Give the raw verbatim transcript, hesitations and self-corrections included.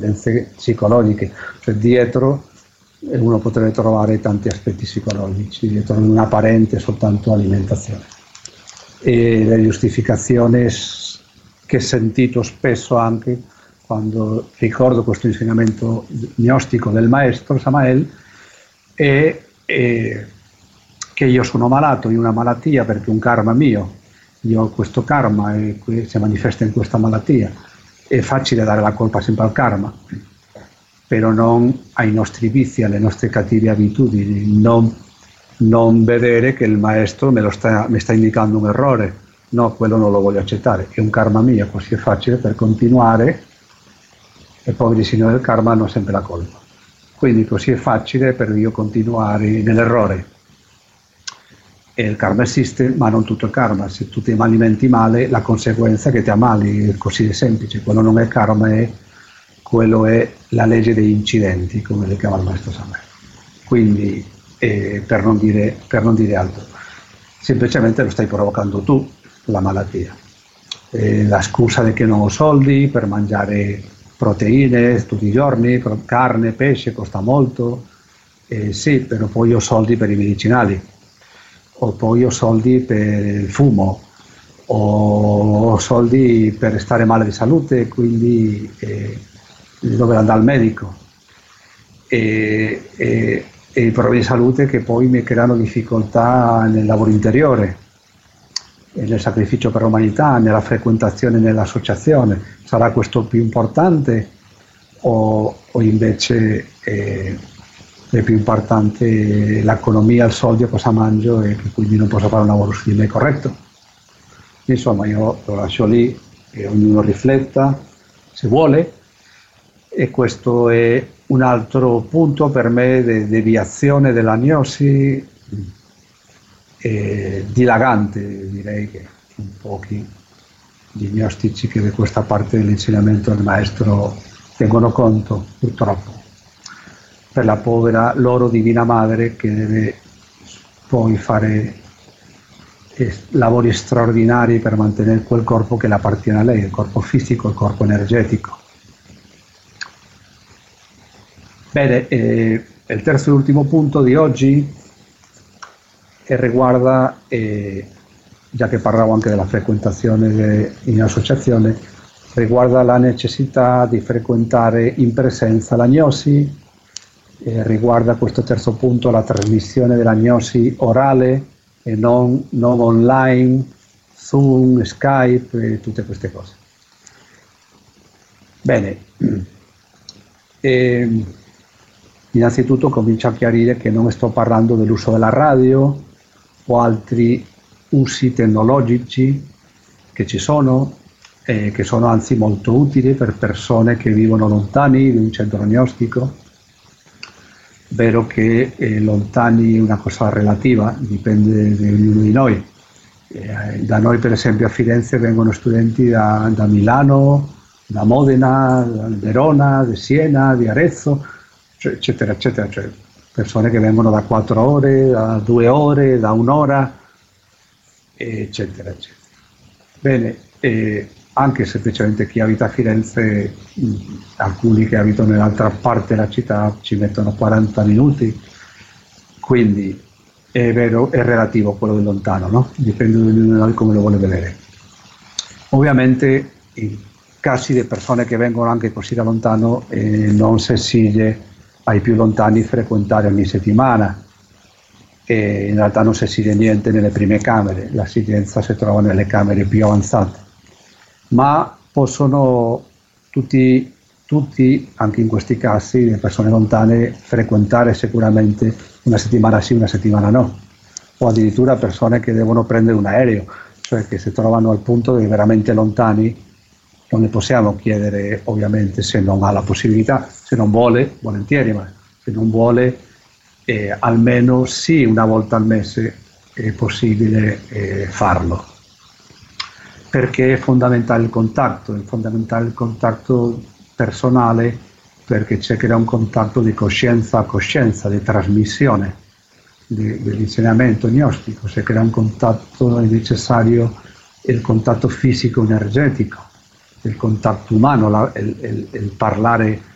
competenze psicologiche, cioè dietro uno potrebbe trovare tanti aspetti psicologici, dietro non apparente soltanto alimentazione. E le giustificazioni che ho sentito spesso anche quando ricordo questo insegnamento gnostico del maestro Samael è, è che io sono malato di una malattia perché è un karma mio, io ho questo karma e si manifesta in questa malattia. È facile dare la colpa sempre al karma, però non ai nostri vizi, alle nostre cattive abitudini, non, non vedere che il maestro me lo sta, mi sta indicando un errore, no, quello non lo voglio accettare, è un karma mio, così è facile per continuare, e poveri signori del karma hanno sempre la colpa, quindi così è facile per io continuare nell'errore. E il karma esiste, ma non tutto è karma, se tu ti alimenti male, la conseguenza è che ti ammali, è così di semplice, quello non è karma, è quello è la legge degli incidenti, come le chiama il maestro Samael. Quindi, eh, per, non dire, per non dire altro, semplicemente lo stai provocando tu, la malattia. Eh, la scusa di che non ho soldi per mangiare proteine tutti i giorni, carne, pesce, costa molto, eh, sì, però poi ho soldi per i medicinali, o poi ho soldi per il fumo, o ho soldi per stare male di salute, quindi eh, dover andare al medico, e, e, e i problemi di salute che poi mi creano difficoltà nel lavoro interiore, nel sacrificio per l'umanità, nella frequentazione nell'associazione. Sarà questo più importante o, o invece eh, è più importante l'economia, il soldo, cosa mangio e che quindi non posso fare un lavoro su di me corretto? Insomma, io lo lascio lì e ognuno rifletta se vuole. E questo è un altro punto per me di deviazione della gnosi, eh, dilagante, direi che un pochi di gnostici che di questa parte dell'insegnamento del maestro tengono conto, purtroppo, per la povera loro divina madre che deve poi fare eh, lavori straordinari per mantenere quel corpo che le appartiene a lei, il corpo fisico, il corpo energetico. Bene, eh, il terzo e ultimo punto di oggi eh, riguarda, eh, già che parlavo anche della frequentazione de, in associazione, riguarda la necessità di frequentare in presenza la gnosi, eh, riguarda questo terzo punto la trasmissione della gnosi orale e non, non online, Zoom, Skype e tutte queste cose. Bene. Eh, Innanzitutto comincio a chiarire che non sto parlando dell'uso della radio o altri usi tecnologici che ci sono, eh, che sono anzi molto utili per persone che vivono lontani di un centro gnostico. Vero che eh, lontani è una cosa relativa, dipende da ognuno di noi. Eh, da noi per esempio a Firenze vengono studenti da, da Milano, da Modena, da Verona, di Siena, di Arezzo, eccetera, eccetera, cioè persone che vengono da quattro ore, da due ore, da un'ora, eccetera, eccetera. Bene, eh, anche semplicemente chi abita a Firenze, mh, alcuni che abitano nell'altra parte della città ci mettono quaranta minuti, quindi è vero, è relativo quello del lontano, no? Dipende da ognuno di noi come lo vuole vedere. Ovviamente in casi di persone che vengono anche così da lontano eh, non si esige ai più lontani frequentare ogni settimana, e in realtà non si esige niente nelle prime camere, l'esigenza si trova nelle camere più avanzate, ma possono tutti, tutti anche in questi casi le persone lontane frequentare sicuramente una settimana sì, una settimana no, o addirittura persone che devono prendere un aereo, cioè che si trovano al punto di veramente lontani. Non le possiamo chiedere, ovviamente, se non ha la possibilità, se non vuole, volentieri, ma se non vuole, eh, almeno sì, una volta al mese è possibile eh, farlo. Perché è fondamentale il contatto, è fondamentale il contatto personale, perché c'è che era un contatto di coscienza a coscienza, di trasmissione di, dell'insegnamento gnostico, se crea un contatto è necessario il contatto fisico-energetico, il contatto umano, la, il, il, il parlare